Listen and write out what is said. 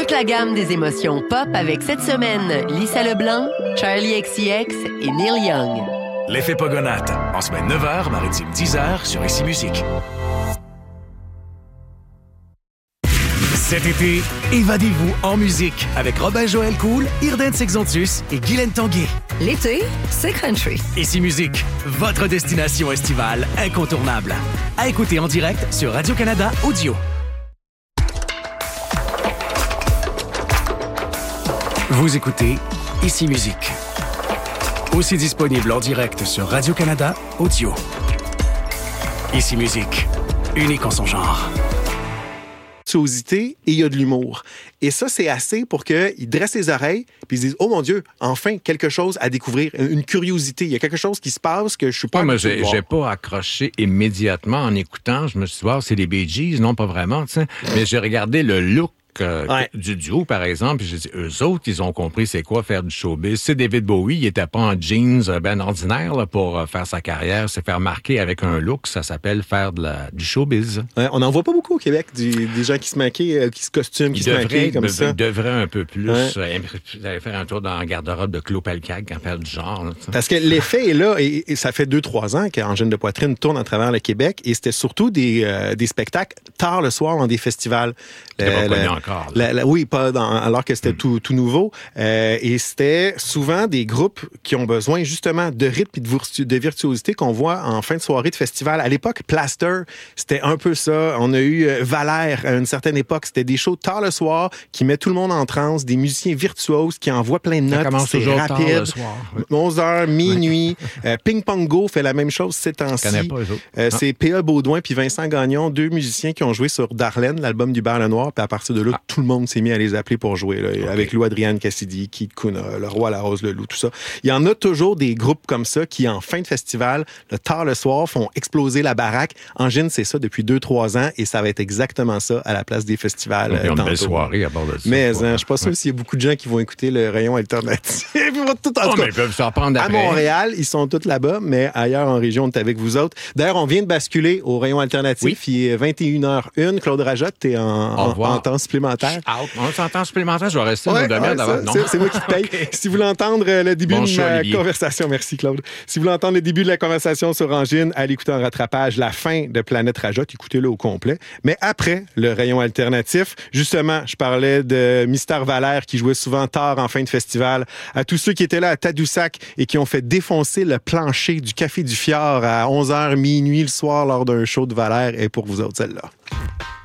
Toute la gamme des émotions pop avec cette semaine Lisa Leblanc, Charlie XCX et Neil Young. L'effet Pogonate, en semaine 9h, maritime 10h sur Ici Musique. Cet été, évadez-vous en musique avec Robin-Joël Cool, Irden Sexontus et Guylaine Tanguay. L'été, c'est country. Ici Musique, votre destination estivale incontournable. À écouter en direct sur Radio-Canada Audio. Vous écoutez Ici Musique. Aussi disponible en direct sur Radio-Canada Audio. Ici Musique, unique en son genre. Et il y a de l'humour. Et ça, c'est assez pour qu'ils dressent les oreilles puis ils disent « Oh mon Dieu, enfin, quelque chose à découvrir, une curiosité. Il y a quelque chose qui se passe que je suis pas... » Moi, j'ai pas accroché immédiatement en écoutant. Je me suis dit, c'est les Bee Gees. Non, pas vraiment, tu sais. Mais j'ai regardé le look du duo, par exemple, j'ai dit, eux autres, ils ont compris c'est quoi faire du showbiz. C'est David Bowie, il était pas en jeans ben ordinaire là, pour faire sa carrière, se faire marquer avec un look, ça s'appelle faire du showbiz. On n'en voit pas beaucoup au Québec, des gens qui se maquillent, qui se costument, qui se maquillent comme ça. Ils devraient un peu plus aller faire un tour dans la garde-robe de Claude Pellecac en faire du genre. Là, parce que l'effet est là, et ça fait 2-3 ans qu'Angine de Poitrine tourne à travers le Québec, et c'était surtout des spectacles tard le soir dans des festivals. C'était pas connu encore. Oui, alors que c'était tout nouveau. Et c'était souvent des groupes qui ont besoin justement de rythme et de virtuosité qu'on voit en fin de soirée de festival. À l'époque, Plaster, c'était un peu ça. On a eu Valère à une certaine époque. C'était des shows tard le soir qui mettent tout le monde en transe, des musiciens virtuoses qui envoient plein de notes. Ça commence toujours tard le soir. 11h, minuit. Ping Pong Go fait la même chose ces temps-ci. Je connais pas eux autres. C'est P.A. Baudouin puis Vincent Gagnon, deux musiciens qui ont joué sur Darlene, l'album du Bar Le Noir. Puis à partir de là, tout le monde s'est mis à les appeler pour jouer. Là, avec Lou Adrienne Cassidy, Keith Kuna, Le Roi, La Rose, Le Loup, tout ça. Il y en a toujours des groupes comme ça qui, en fin de festival, le tard le soir, font exploser la baraque. Angine, c'est ça depuis 2-3 ans et ça va être exactement ça à la place des festivals. Il y a une belle soirée à bord de ça. Mais je suis pas sûr s'il y a beaucoup de gens qui vont écouter le rayon alternatif. Ils peuvent s'en prendre après. À Montréal, ils sont tous là-bas, mais ailleurs en région, on est avec vous autres. D'ailleurs, on vient de basculer au rayon alternatif. Oui. Il est 21h01. Claude Rajotte, t'es en temps supplémentaire. On en temps supplémentaire, je vais rester dans le domaine d'avant. Non. C'est moi qui te paye. Okay. Si vous voulez entendre le début de ma conversation, merci Claude. Si vous voulez entendre le début de la conversation sur Angine, allez écouter en rattrapage la fin de Planète Rajotte, écoutez-le au complet. Mais après le rayon alternatif, justement, je parlais de Mystère Valère qui jouait souvent tard en fin de festival. À tous ceux qui étaient là à Tadoussac et qui ont fait défoncer le plancher du Café du Fjord à 11h minuit le soir lors d'un show de Valère, et pour vous autres, celle-là.